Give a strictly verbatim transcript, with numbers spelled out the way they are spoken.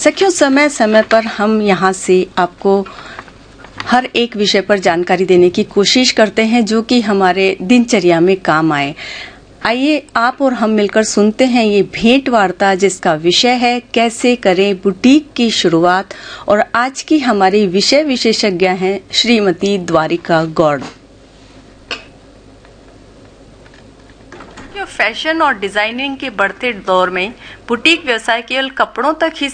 सखियों, समय समय पर हम यहाँ से आपको हर एक विषय पर जानकारी देने की कोशिश करते हैं जो कि हमारे दिनचर्या में काम आए। आइए आप और हम मिलकर सुनते हैं ये भेंट वार्ता जिसका विषय है कैसे करें बुटीक की शुरुआत। और आज की हमारी विषय विशेषज्ञ हैं श्रीमती द्वारिका गौड़। फैशन और डिजाइनिंग के बढ़ते दौर में बुटीक व्यवसाय केवल कपड़ों तक ही